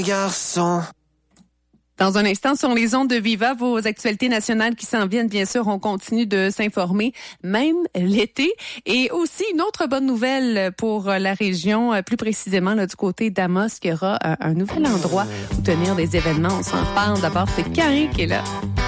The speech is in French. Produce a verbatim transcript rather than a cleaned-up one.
Garçon. Dans un instant, sur les ondes de Viva, vos actualités nationales qui s'en viennent, bien sûr, on continue de s'informer, même l'été. Et aussi, une autre bonne nouvelle pour la région, plus précisément là, du côté d'Amos, qui aura un, un nouvel endroit où tenir des événements. On s'en parle. D'abord, c'est Karine qui est là.